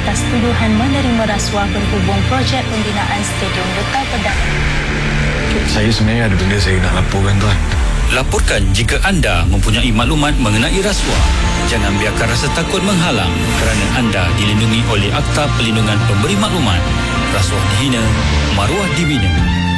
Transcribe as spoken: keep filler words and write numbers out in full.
atas tuduhan menerima rasuah berhubung projek pembinaan Stadium Betal Kedah. Saya sebenarnya ada benda saya nak laporkan, tuan. Laporkan jika anda mempunyai maklumat mengenai rasuah. Jangan biarkan rasa takut menghalang kerana anda dilindungi oleh Akta Perlindungan Pemberi Maklumat. Rasuah dihina, maruah dibina.